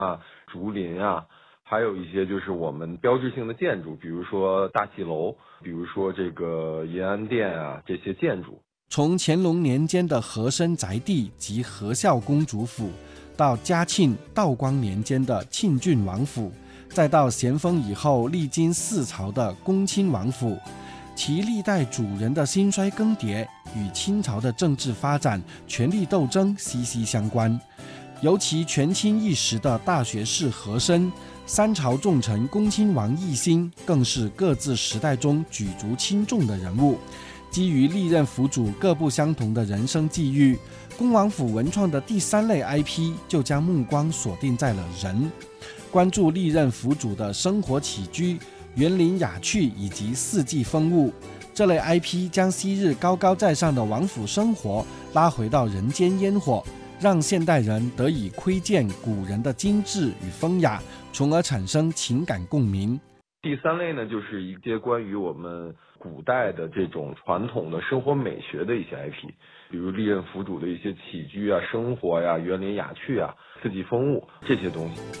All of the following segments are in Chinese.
啊、竹林啊，还有一些就是我们标志性的建筑，比如说大戏楼，比如说这个银安殿啊，这些建筑。 从乾隆年间的和珅宅地及和孝公主府，到嘉庆、道光年间的庆郡王府，再到咸丰以后历经4朝的恭亲王府，其历代主人的兴衰更迭与清朝的政治发展、权力斗争息息相关。尤其权倾一时的大学士和珅、3朝重臣恭亲王奕欣，更是各自时代中举足轻重的人物。基于历任府主各不相同的人生际遇，恭王府文创的第3类 IP 就将目光锁定在了人，关注历任府主的生活起居、园林雅趣以及四季风物。这类 IP 将昔日高高在上的王府生活拉回到人间烟火，让现代人得以窥见古人的精致与风雅，从而产生情感共鸣。 第3类呢，就是一些关于我们古代的这种传统的生活美学的一些 IP， 比如历任府主的一些起居啊、生活呀、园林雅趣啊、四季风物这些东西。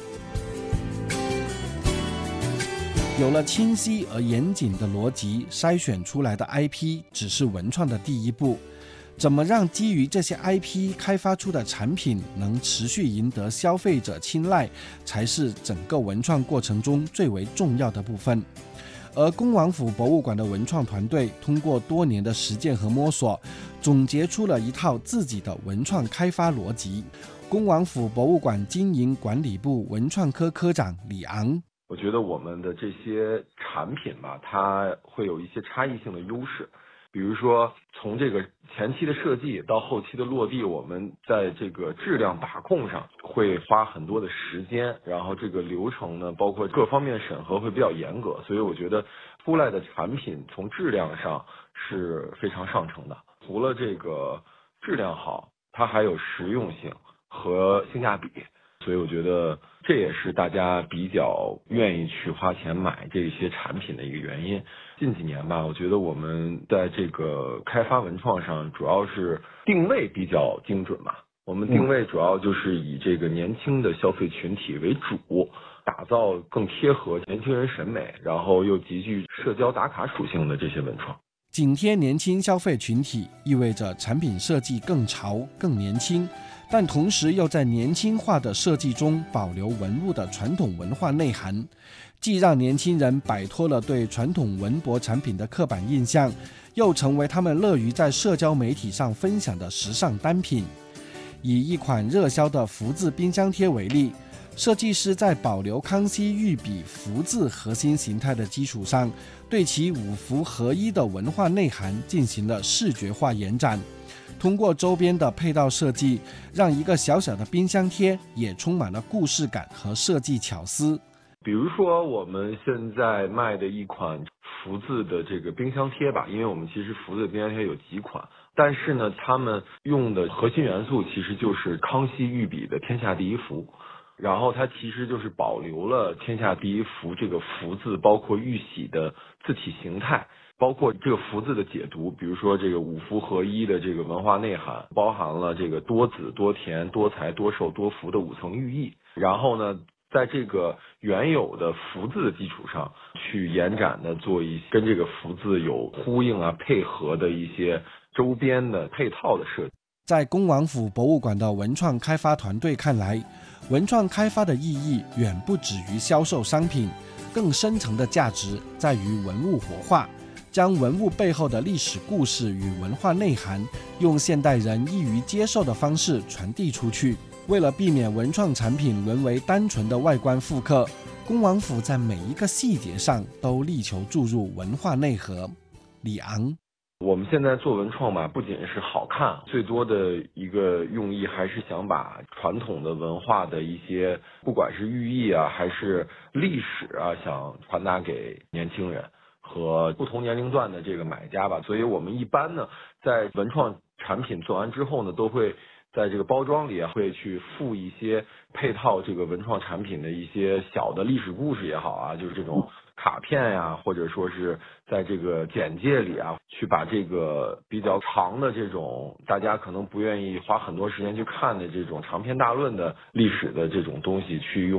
有了清晰而严谨的逻辑，筛选出来的 IP 只是文创的第一步。怎么让基于这些 IP 开发出的产品能持续赢得消费者青睐，才是整个文创过程中最为重要的部分。而恭王府博物馆的文创团队通过多年的实践和摸索，总结出了一套自己的文创开发逻辑。恭王府博物馆经营管理部文创科科长李昂， 我觉得我们的这些产品吧，它会有一些差异性的优势。比如说从这个前期的设计到后期的落地，我们在这个质量把控上会花很多的时间，然后这个流程呢，包括各方面审核会比较严格，所以我觉得出来的产品从质量上是非常上乘的。除了这个质量好，它还有实用性和性价比，所以我觉得这也是大家比较愿意去花钱买这些产品的一个原因。近几年吧，我觉得我们在这个开发文创上主要是定位比较精准嘛。我们定位主要就是以这个年轻的消费群体为主，打造更贴合年轻人审美，然后又极具社交打卡属性的这些文创。 紧贴年轻消费群体意味着产品设计更潮、更年轻，但同时又在年轻化的设计中保留文物的传统文化内涵，既让年轻人摆脱了对传统文博产品的刻板印象，又成为他们乐于在社交媒体上分享的时尚单品。以一款热销的福字冰箱贴为例，设计师在保留康熙御笔福字核心形态的基础上，对其五福合一的文化内涵进行了视觉化延展。通过周边的配套设计，让一个小小的冰箱贴也充满了故事感和设计巧思。 比如说我们现在卖的一款福字的这个冰箱贴吧，因为我们其实福字的冰箱贴有几款，但是呢，他们用的核心元素其实就是康熙御笔的天下第一福。然后它其实就是保留了天下第一福这个福字，包括玉玺的字体形态，包括这个福字的解读，比如说这个五福合一的这个文化内涵，包含了这个多子多田多财多寿多福的5层寓意。然后呢，在这个原有的福字的基础上，去延展的做一些跟这个福字有呼应啊、配合的一些周边的配套的设计。 在恭王府博物馆的文创开发团队看来，文创开发的意义远不止于销售商品，更深层的价值在于文物活化，将文物背后的历史故事与文化内涵，用现代人易于接受的方式传递出去。为了避免文创产品沦为单纯的外观复刻，恭王府在每一个细节上都力求注入文化内核。李昂， 我们现在做文创吧，不仅是好看，最多的一个用意还是想把传统的文化的一些，不管是寓意啊，还是历史啊，想传达给年轻人和不同年龄段的这个买家吧。所以我们一般呢，在文创产品做完之后呢，都会在这个包装里啊，会去附一些配套这个文创产品的一些小的历史故事也好啊，就是这种卡片呀，或者说是在这个简介里啊，去把这个比较长的这种大家可能不愿意花很多时间去看的这种长篇大论的历史的这种东西，去用